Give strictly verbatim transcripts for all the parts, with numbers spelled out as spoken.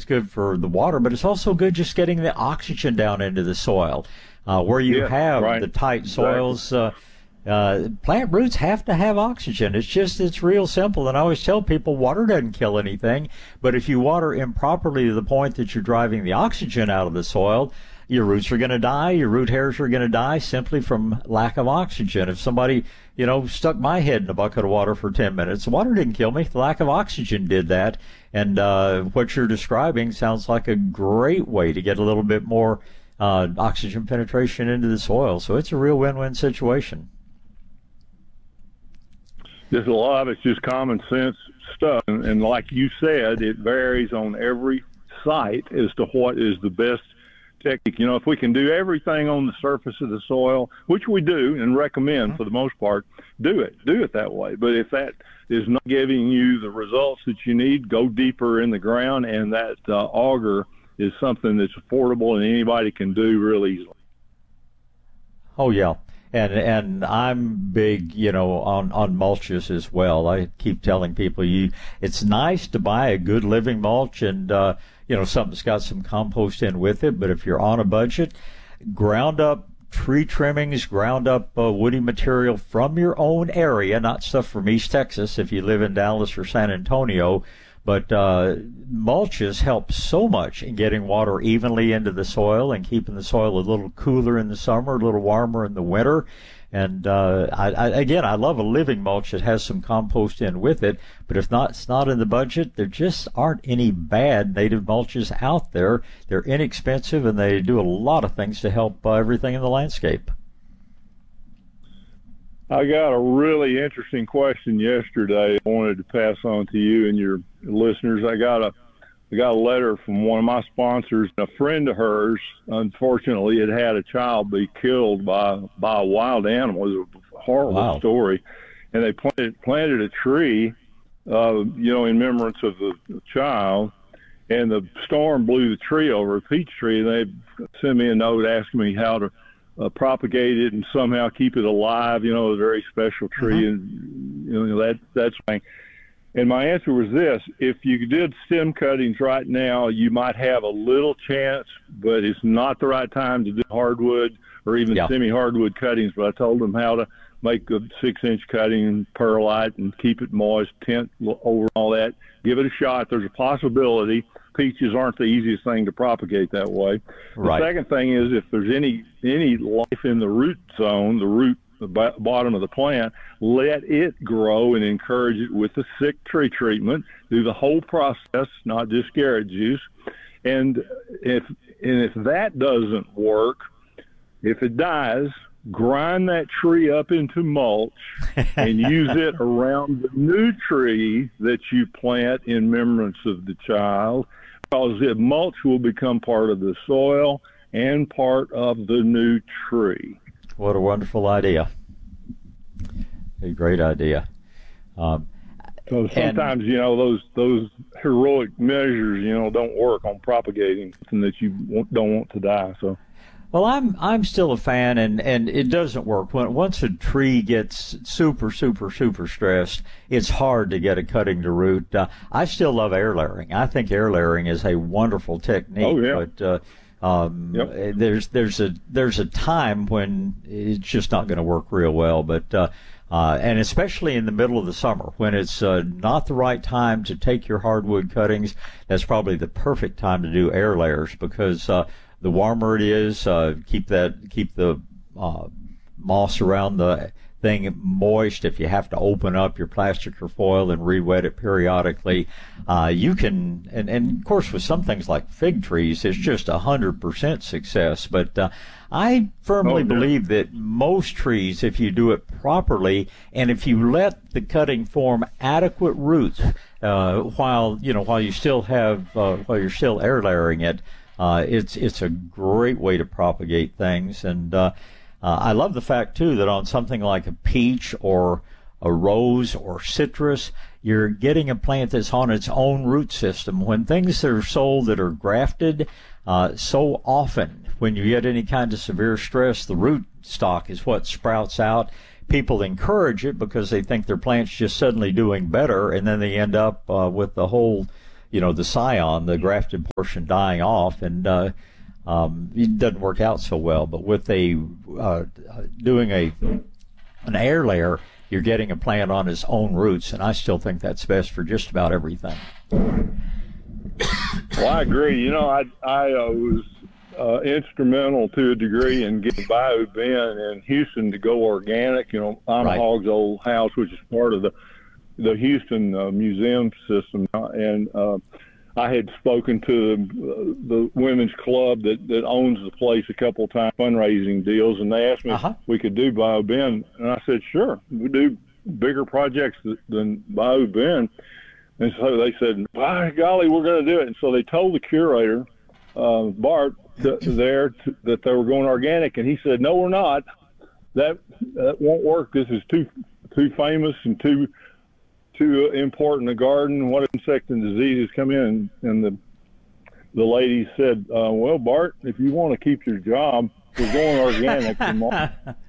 It's good for the water, but it's also good just getting the oxygen down into the soil. Uh, where you yeah, have right. the tight soils, exactly. uh, uh, plant roots have to have oxygen. It's just, it's real simple. And I always tell people water doesn't kill anything, but if you water improperly to the point that you're driving the oxygen out of the soil, your roots are going to die, your root hairs are going to die simply from lack of oxygen. If somebody, you know, stuck my head in a bucket of water for ten minutes, the water didn't kill me. The lack of oxygen did that. And uh, what you're describing sounds like a great way to get a little bit more uh, oxygen penetration into the soil. So it's a real win-win situation. There's a lot of it's just common sense stuff. And, and like you said, it varies on every site as to what is the best technique. You know, if we can do everything on the surface of the soil, which we do and recommend mm-hmm. for the most part, do it. Do it that way. But if that is not giving you the results that you need, go deeper in the ground, and that uh, auger is something that's affordable and anybody can do real easily. Oh, yeah. And and I'm big, you know, on, on mulches as well. I keep telling people you it's nice to buy a good living mulch and, uh, you know, something that's got some compost in with it. But if you're on a budget, ground up tree trimmings, ground up uh, woody material from your own area, not stuff from East Texas if you live in Dallas or San Antonio. But uh, mulches help so much in getting water evenly into the soil and keeping the soil a little cooler in the summer, a little warmer in the winter. And uh, I, I, again, I love a living mulch that has some compost in with it. But if not, it's not in the budget. There just aren't any bad native mulches out there. They're inexpensive and they do a lot of things to help uh, everything in the landscape. I got a really interesting question yesterday I wanted to pass on to you and your listeners. I got a I got a letter from one of my sponsors. A friend of hers, unfortunately, had had a child be killed by by a wild animal. It was a horrible wow. story. And they planted planted a tree, uh, you know, in remembrance of the, the child. And the storm blew the tree over, a peach tree, and they sent me a note asking me how to Uh, propagate it and somehow keep it alive, you know, a very special tree, mm-hmm. and you know that that's thing. And my answer was this: if you did stem cuttings right now, you might have a little chance, but it's not the right time to do hardwood or even yeah. semi-hardwood cuttings. But I told them how to make a six-inch cutting, perlite, and keep it moist, tent over all that. Give it a shot. There's a possibility. Peaches aren't the easiest thing to propagate that way. Right. The second thing is if there's any any life in the root zone, the root, the b- bottom of the plant, let it grow and encourage it with the sick tree treatment. Do the whole process, not just carrot juice. And if and if that doesn't work, if it dies, grind that tree up into mulch and use it around the new tree that you plant in remembrance of the child, because the mulch will become part of the soil and part of the new tree. What a wonderful idea. A great idea. Um, so sometimes, and, you know, those those heroic measures, you know, don't work on propagating something that you don't want to die. So. Well, I'm I'm still a fan, and, and it doesn't work. When once a tree gets super, super, super stressed, it's hard to get a cutting to root. Uh, I still love air layering. I think air layering is a wonderful technique. Oh, yeah. But uh, um, yep. there's there's a there's a time when it's just not going to work real well. But uh, uh, and especially in the middle of the summer, when it's uh, not the right time to take your hardwood cuttings, that's probably the perfect time to do air layers, because uh, the warmer it is, uh, keep that, keep the, uh, moss around the thing moist. If you have to open up your plastic or foil and re-wet it periodically, uh, you can, and, and of course with some things like fig trees, it's just a hundred percent success. But, uh, I firmly oh, believe that most trees, if you do it properly, and if you let the cutting form adequate roots, uh, while, you know, while you still have, uh, while you're still air layering it, Uh, it's it's a great way to propagate things. And uh, uh, I love the fact, too, that on something like a peach or a rose or citrus, you're getting a plant that's on its own root system. When things are sold that are grafted, uh, so often when you get any kind of severe stress, the root stock is what sprouts out. People encourage it because they think their plant's just suddenly doing better, and then they end up uh, with the whole you know, the scion, the grafted portion dying off, and uh, um, it doesn't work out so well. But with a uh, doing a an air layer, you're getting a plant on its own roots, and I still think that's best for just about everything. Well, I agree. You know, I I uh, was uh, instrumental to a degree in getting Bayou Bend in Houston to go organic. You know, Anna Right. Hogg's old house, which is part of the the Houston uh, museum system, and uh, I had spoken to the, the women's club that, that owns the place a couple of times, fundraising deals, and they asked me Uh-huh. if we could do Bayou Bend, and I said, sure, we do bigger projects th- than Bayou Bend. And so they said, by golly, we're going to do it. And so they told the curator, uh, Bart, th- there t- that they were going organic, and he said, no, we're not. That that won't work. This is too too famous and too too important a garden. What insect and diseases come in? And the the lady said, uh, well, Bart, if you want to keep your job, we're going organic tomorrow.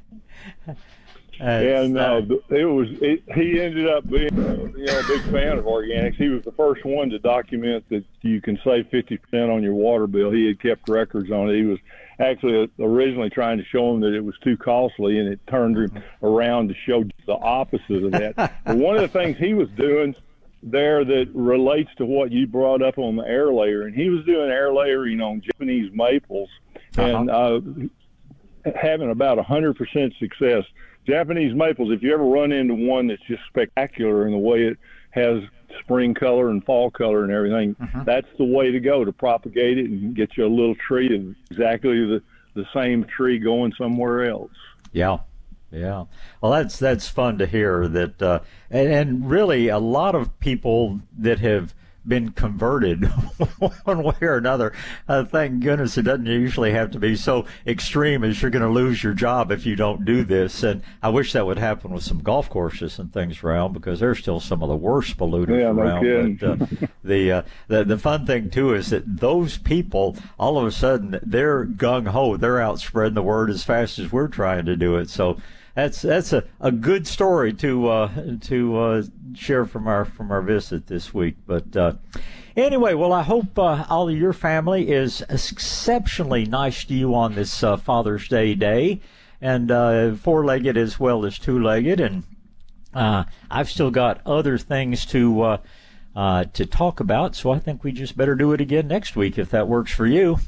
And uh, it was it, he ended up being you know a big fan of organics. He was the first one to document that you can save fifty percent on your water bill. He had kept records on it. He was actually originally trying to show him that it was too costly, and it turned him around to show the opposite of that. But one of the things he was doing there that relates to what you brought up on the air layer, and he was doing air layering on Japanese maples, and uh, having about one hundred percent success. Japanese maples, if you ever run into one that's just spectacular in the way it has spring color and fall color and everything, mm-hmm. that's the way to go to propagate it and get you a little tree of exactly the, the same tree going somewhere else. Yeah, yeah. Well, that's that's fun to hear. That uh, and, and really a lot of people that have been converted one way or another. Uh, thank goodness it doesn't usually have to be so extreme as you're going to lose your job if you don't do this. And I wish that would happen with some golf courses and things around, because they're still some of the worst polluters yeah, around. No but uh, the, uh, the the fun thing too is that those people, all of a sudden, they're gung ho. They're out spreading the word as fast as we're trying to do it. So that's that's a, a good story to uh, to uh, share from our from our visit this week. But uh, anyway, well, I hope uh, all of your family is exceptionally nice to you on this uh, Father's Day day, and uh, four-legged as well as two-legged. And uh, I've still got other things to uh, uh, to talk about, so I think we just better do it again next week if that works for you.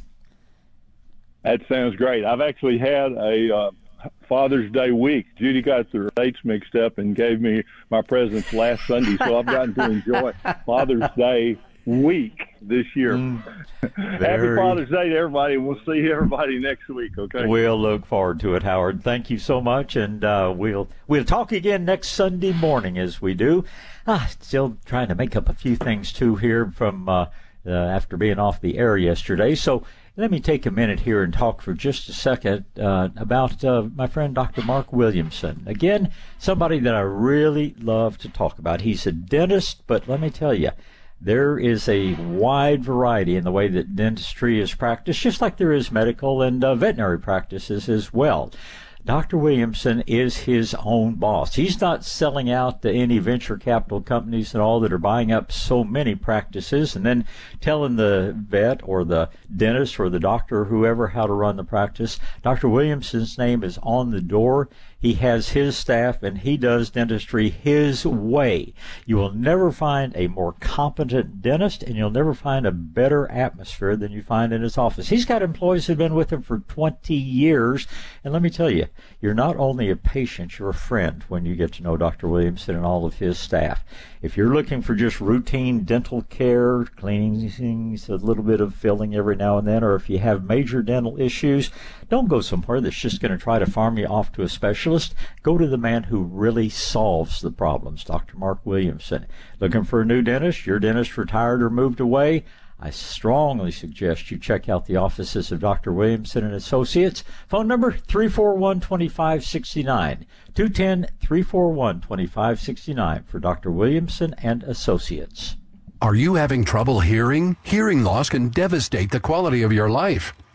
That sounds great. I've actually had a uh, Father's Day week. Judy got the dates mixed up and gave me my presents last Sunday, so I've gotten to enjoy Father's Day week this year. Mm, Happy Father's Day to everybody, and we'll see everybody next week, okay? We'll look forward to it, Howard. Thank you so much, and uh, we'll we'll talk again next Sunday morning as we do. Ah, still trying to make up a few things, too, here from uh, uh, after being off the air yesterday, so let me take a minute here and talk for just a second uh, about uh, my friend Doctor Mark Williamson. Again, somebody that I really love to talk about. He's a dentist, but let me tell you, there is a wide variety in the way that dentistry is practiced, just like there is medical and uh, veterinary practices as well. Doctor Williamson is his own boss. He's not selling out to any venture capital companies and all that are buying up so many practices and then telling the vet or the dentist or the doctor or whoever how to run the practice. Doctor Williamson's name is on the door. He has his staff, and he does dentistry his way. You will never find a more competent dentist, and you'll never find a better atmosphere than you find in his office. He's got employees who've been with him for twenty years, and let me tell you, you're not only a patient, you're a friend when you get to know Doctor Williamson and all of his staff. If you're looking for just routine dental care, cleaning things, a little bit of filling every now and then, or if you have major dental issues, don't go somewhere that's just going to try to farm you off to a specialist. Go to the man who really solves the problems, Doctor Mark Williamson. Looking for a new dentist? Your dentist retired or moved away? I strongly suggest you check out the offices of Doctor Williamson and Associates. Phone number three four one, two five six nine, two one zero, three four one, two five six nine for Doctor Williamson and Associates. Are you having trouble hearing? Hearing loss can devastate the quality of your life.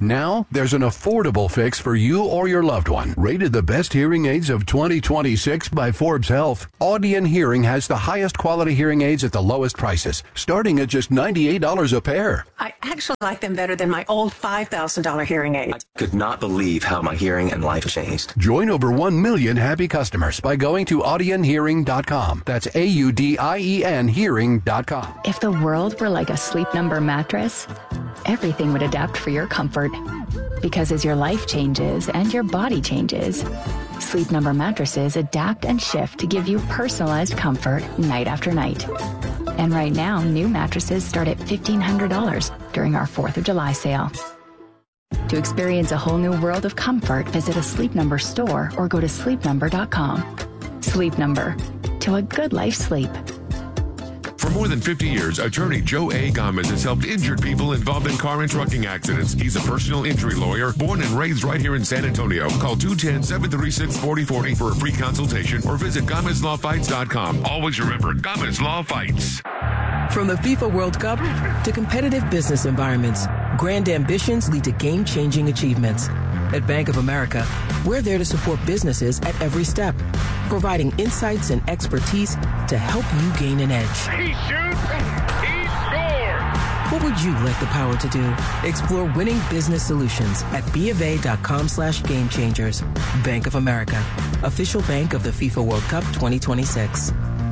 Now, there's an affordable fix for you or your loved one. Rated the best hearing aids of twenty twenty-six by Forbes Health, Audion Hearing has the highest quality hearing aids at the lowest prices, starting at just ninety-eight dollars a pair. I actually like them better than my old five thousand dollars hearing aid. I could not believe how my hearing and life changed. Join over one million happy customers by going to audion hearing dot com. That's A U D I E N hearing dot com. If the world were like a Sleep Number mattress, everything would adapt for your comfort. Because as your life changes and your body changes, Sleep Number mattresses adapt and shift to give you personalized comfort night after night. And right now, new mattresses start at fifteen hundred dollars during our fourth of July sale. To experience a whole new world of comfort, visit a Sleep Number store or go to sleep number dot com. Sleep Number. To a good life sleep. For more than fifty years, attorney Joe A. Gomez has helped injured people involved in car and trucking accidents. He's a personal injury lawyer, born and raised right here in San Antonio. Call two one zero, seven three six, four zero four zero for a free consultation or visit Gomez Law Fights dot com. Always remember, Gomez Law Fights. From the FIFA World Cup to competitive business environments, grand ambitions lead to game-changing achievements. At Bank of America, we're there to support businesses at every step, providing insights and expertise to help you gain an edge. He shoots, he scores! What would you like the power to do? Explore winning business solutions at BofA.com slash game changers. Bank of America, official bank of the FIFA World Cup twenty twenty-six.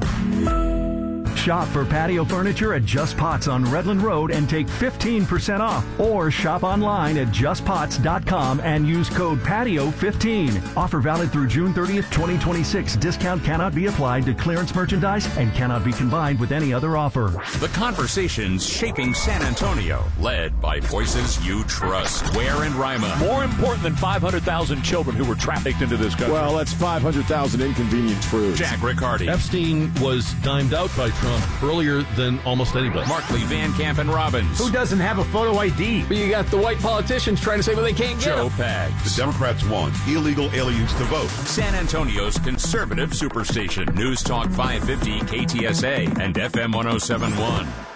Shop for patio furniture at Just Pots on Redland Road and take fifteen percent off. Or shop online at just pots dot com and use code patio fifteen. Offer valid through June thirtieth, twenty twenty-six. Discount cannot be applied to clearance merchandise and cannot be combined with any other offer. The conversations shaping San Antonio, led by voices you trust. Ware and Rima. More important than five hundred thousand children who were trafficked into this country. Well, that's five hundred thousand inconvenient truths. Jack Riccardi. Epstein was dimed out by Trump earlier than almost anybody. Markley, Van Camp, and Robbins. Who doesn't have a photo I D? But you got the white politicians trying to say, well, they can't get Joe them. Pags. The Democrats want illegal aliens to vote. San Antonio's conservative superstation. News Talk five fifty K T S A and F M one oh seven point one.